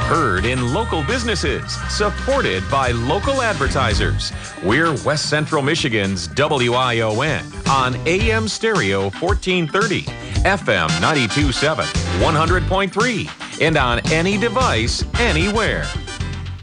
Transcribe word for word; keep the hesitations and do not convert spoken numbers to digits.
Heard in local businesses, supported by local advertisers. We're West Central Michigan's W I O N on A M Stereo fourteen thirty, F M ninety-two point seven, one hundred point three, and on any device, anywhere.